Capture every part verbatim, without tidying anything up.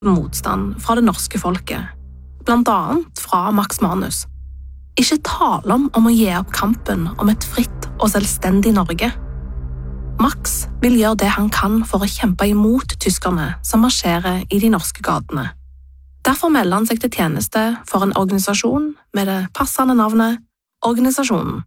motstand fra det norske folket, blant annet fra Max Manus. Ikke tale om om å gi opp kampen om et fritt og selvstendig Norge. Max vil gjøre det han kan for å kjempe imot tyskerne som marsjerer i de norske gatene. Derfor melder han seg til tjeneste for en organisasjon med det passende navnet Organisasjonen.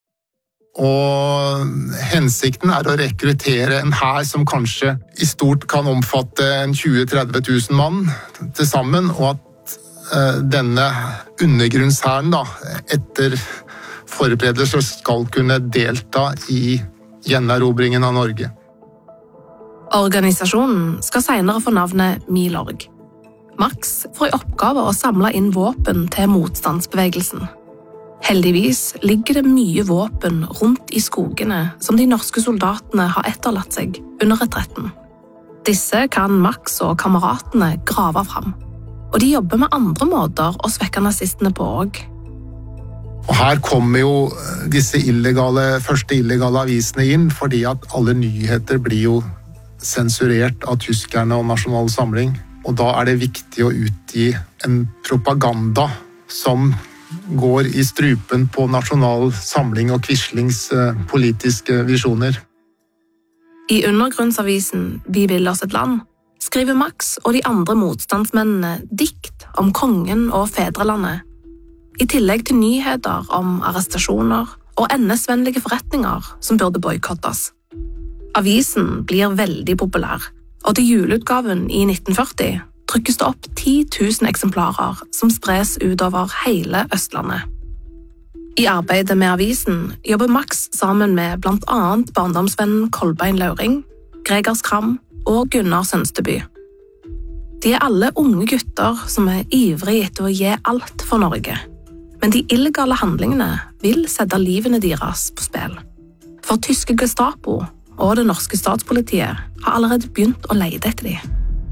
Og hensikten er å rekruttere en hær som kanskje i stort kan omfatte en tjue til tretti tusen mann til sammen, og at uh, denne undergrunnshæren da, etter forberedelser skal kunne delta i gjenerobringen av Norge. Organisasjonen skal senere få navnet Milorg. Max får i oppgave å samle inn våpen til motstandsbevegelsen. Heldigvis ligger det mye våpen rundt i skogene som de norske soldatene har etterlatt seg under retretten. Disse kan Max og kameratene grave fram, og de jobber med andre måter å svekke nazistene på også. Og her kommer jo disse illegale, første illegale avisene inn, fordi at alle nyheter blir jo sensurert av tyskerne og Nasjonal Samling. Og da er det viktig å utgi en propaganda som går i strupen på Nasjonal Samling og Quislings politiske visjoner. I undergrunnsavisen Vi vil oss et land skriver Max og de andre motstandsmennene dikt om kongen og fedrelandet, i tillegg til nyheter om arrestasjoner og N S-vennlige forretninger som burde boikottes. Avisen blir veldig populær, og til juleutgaven i nitten førti trykkes det opp ti tusen eksemplarer som spres utover hele Østlandet. I arbeidet med avisen jobber Max sammen med blant annet barndomsvennen Kolbein Lauring, Gregers Kram og Gunnar Sønsteby. De er alle unge gutter som er ivrige etter å gi alt for Norge. Men de illegale handlingene vil sette livene deres på spill. For tyske Gestapo og det norske statspolitiet har allerede begynt å lete etter dem.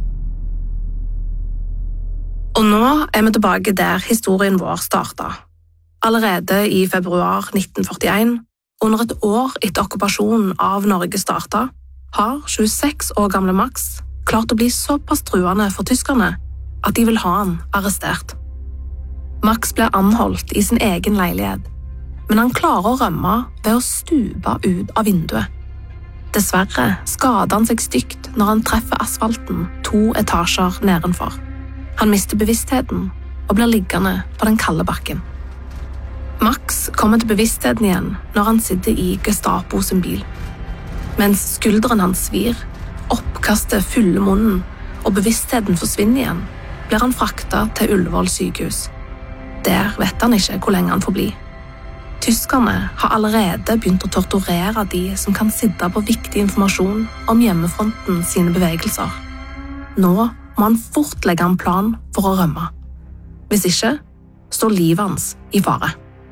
Og nå er vi tilbake der historien vår startet. Allerede i februar nitten førtien, under et år etter okkupasjonen av Norge startet, har tjueseks år gamle Max klart å bli såpass truende for tyskerne at de vil ha han arrestert. Max blir anholdt i sin egen leilighet, men han klarer å rømme ved å stupe ut av vinduet. Dessverre skader han seg stygt når han treffer asfalten to etasjer nedenfor. Han mister bevisstheten og blir liggende på den kalde bakken. Max kommer til bevisstheten igjen når han sitter i Gestapo sin bil. Mens skulderen hans svir, oppkastet fyller munnen og bevisstheten forsvinner igjen, blir han fraktet til Ullevål sykehus. Der vet han ikke hvor lenge han får bli. Tyskerne har allerede begynt å torturere de som kan sitte på viktig informasjon om hjemmefronten sine bevegelser. Nå må han fort legge en plan for å rømme. Hvis ikke, står livet hans i fare.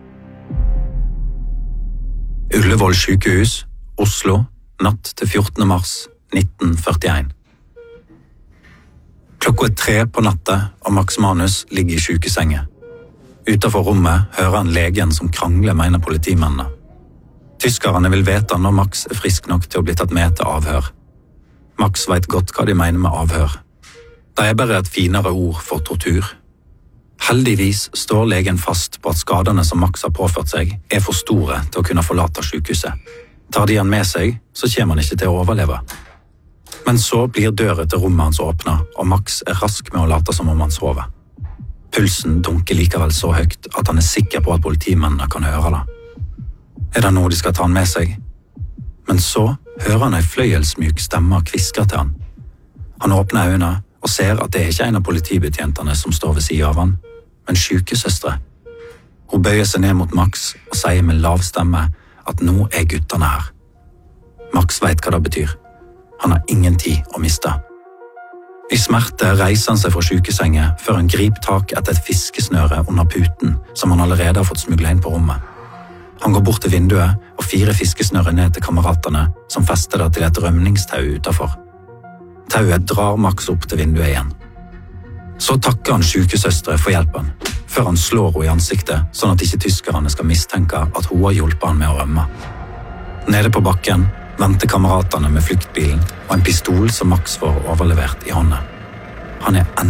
Ullevål sykehus, Oslo, natt til fjortende mars nitten førtien. Klokka er tre på natta, og Max Manus ligger i sykesenge. Utenfor rommet hører han legen som krangler, mener politimennene. Tyskerne vil vite når Max er frisk nok til å bli tatt med til avhør. Max vet godt hva de mener med avhør. Det er bare et finere ord for tortur. Heldigvis står legen fast på at skadene som Max har påført seg, er for store til å kunne forlate sykehuset. Tar de han med seg, så kommer han ikke til å overleve. Men så blir døren til rommet hans åpnet, og Max er rask med å late som om han sover. Pulsen dunker likevel så høyt at han er sikker på at politimennene kan høre det. Er det noe de skal ta han med seg? Men så hører han en fløyelsmyk stemme kviske til han. Han åpner øynene og ser at det er ikke en av politibetjentene som står ved siden av han, men sykesøstre. Hun bøyer seg ned mot Max og sier med lav stemme at nå er gutterne her. Max vet hva det betyr. Han har ingen tid å miste. I smerte reiser han seg fra sykesengen før han griper tak etter et fiskesnøre under puten som han allerede har fått smuglet inn på rommet. Han går bort til vinduet og fire fiskesnører ned til kameratene som fester det til et rømningstau utenfor. Tauet drar Max opp til vinduet igjen. Så takker han sykesøstre for hjelpen, før han slår henne i ansiktet sånn at ikke tyskerne skal mistenke at hun har hjulpet han med å rømme. Nede på bakken venter kameratene med flyktbilen og en pistol som Max får overlevert i hånden. Han er